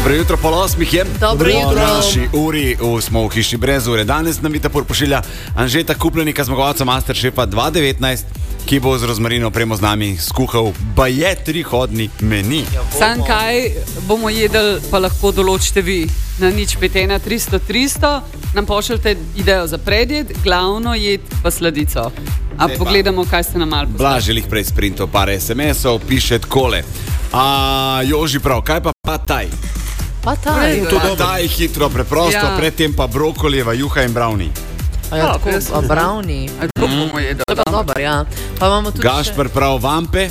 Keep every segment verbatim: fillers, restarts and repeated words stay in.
Dobro jutro, pol osmih je. Dobro jutro. V naši uri v, smo v hiši brez ure. Danes nam Vitapur pošilja Anžeta Kupljenika, zmagovalca Masterchefa dva tisoč devetnajst, ki bo z Rozmarino opremo z nami skuhal baje trihodni meni. Sam kaj bomo jedli, pa lahko določite vi. Na nič pet ena tristo tristo nam pošljete idejo za predjed, glavno jed pa sladico. A Zdaj pogledamo, kaj ste nam malo poslali. Blaželih prej sprintov, par es em esov, piše takole. A Joži prav, kaj pa pa taj? Pa taj. Pa taj hitro, preprosto, Ja. predtem pa brokolijeva juha in brownie. A ja, tako, a brownie. A kako bomo jedli? To je pa dober, ja. Pa imamo tudi Gašper prav vampe,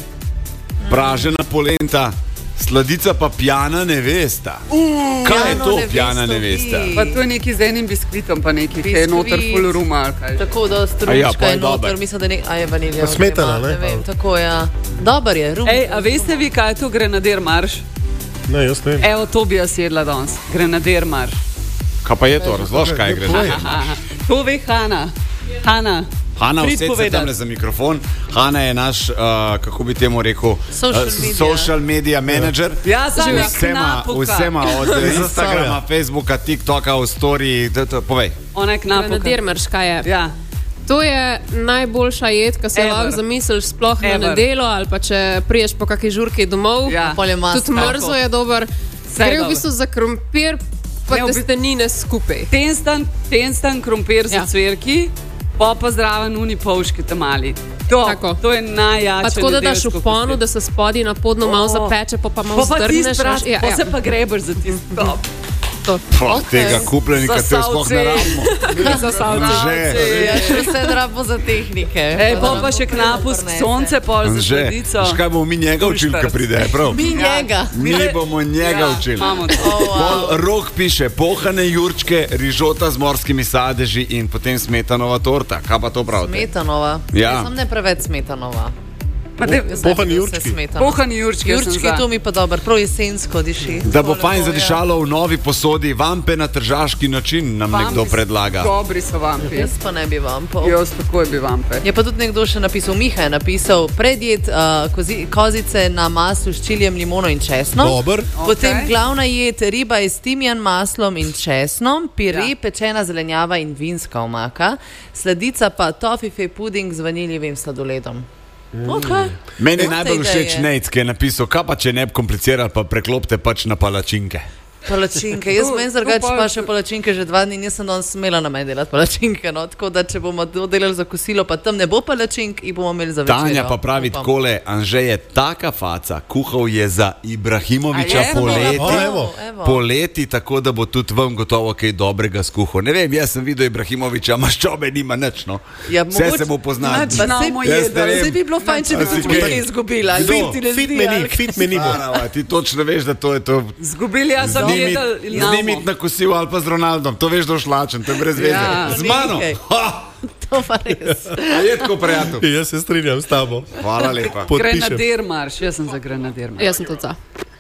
pražena polenta, sladica pa pjana nevesta. Kaj je pjano to nevesto pjana nevesta? vi. Pa to je neki z enim biskvitom, pa neki, ki je Biskvit. noter full ruma ali kaj. Tako da A ja, stručka pa je je noter, dober. mislim, da ne, a je vanilija. Pa smetana, ne? ne? Ne vem, tako ja. Dober je, rum. Ej, a veste vi, kaj je to grenader marš? Ne, jaz ne vem. Evo, to bi jaz jedla danes. Grenader marš. Kaj pa je to? Razlož, kaj gre. Aha, to ve Hana. Hana. Hanna, Prid vse se povedat. tamle za mikrofon. Hanna je naš, uh, kako bi temu rekel, Social uh, media. social media manager. Ja, sam je Vsema, knapuka. vsema od Instagrama, Facebooka, TikToka, v story, to, to, povej. Ona je knapuka. Grenader marš, kaj je? Ja. To je najboljša jed, ki se Ever. lahko zamisliš sploh Ever. na nedeljo ali pa če priješ po kakšni žurki domov. Ja. Pol je mast, Tudi tako. mrzo je dober. Vse je Gre v dobro. bistvu za krompir pa Ne, v bistvu- testenine skupaj. Tenstan, tenstan krompir za Ja. cvirki, pa pa zraven uni polški tamali. To, Tako. to je najjače. Pa tako da daš v nedeljsko ponu, kosilo. da se spodi na podno malo O. zapeče, pa pa malo Pa pa zdrgneš. tisti raz, ja, pa ja. se pa grebaš za tisti top. To. Poh, Ok. tega kupljenika Za te sploh ne salce. rabimo. Za salce. Anže, Ja, še vse drabo za tehnike. Ej, Pa pa da pa nam še to knapus, prinese. sonce pol za Anže, sladico. veš kaj bomo mi njega učili, ko pride, prav? Mi njega. Mi bomo njega Ja, učili. imamo to. Oh, wow. Pol Rok piše, pohane jurčke, rižota z morskimi sadeži in potem smetanova torta. Kaj pa to pravite? Smetanova. Ja. Sem ne preveč smetanova. Pa te- Jaz ne bi, Pohani da jurčki. vse smetano. Pohani jurčki, jaz sem Jurčki, za. to mi pa dobro, prav jesensko diši. Da bo To fajn lepo, zadišalo v novi posodi, vampe na tržaški način nam Vampi nekdo so predlaga. Dobri so vampi. Ja. Jaz pa ne bi vam pol. Jaz takoj bi vampe. Je pa tudi nekdo še napisal, Miha je napisal, predjed uh, kozi, kozice na maslu s čilijem, limono in česnom. Dober. Potem Okej. glavna jed riba je s timjan maslom in česnom, pire, Ja. ja. pečena zelenjava in vinska omaka, sladica pa tofife puding z vaniljevim sladoledom. Mm. Okay. Meni je Dobre najbolj všeč ideje. Nejc, ki je napisal, kaj pa če ne bi komplicirali, pa preklopite pač na palačinke. Palačinke. Jaz Tu- meni tu drugače pa- pa še palačinke že dva dni, nisem danes smela na meni delati palačinke. No? Tako da če bomo to delali za kosilo, pa tam ne bo palačink in bomo imeli za večer. Tanja pa pravi takole, Anže je taka faca, kuhal je za Ibrahimoviča A je? poleti, O, evo. poleti, tako da bo tudi vam gotovo kaj dobrega skuhal. Ne vem, jaz sem videl Ibrahimoviča, maščobe nima nič, no. Ja, Vse mogoče- se bo poznal. Nič. Pa Znamo sej- jedeti. Jaz ne vem. Zdaj bi bilo fajn, če bi A si tudi mi kaj? kaj izgubila. Fit, Fit, fit meni, fit meni bo. Starava, ti točno veš, da to je to. Zgubili, jaz sem jedel in Z njimi na kosil ali pa z Ronaldom, to veš, da je šlačen, to je brez veze. Ja. Z mano. Nekaj. Ha! To pa res. A je tako, prijatelj? Jaz se strinjam s tabo. Hvala lepa. Podpišem. grenader marš, jaz sem za grenader marš. Jaz sem tudi za.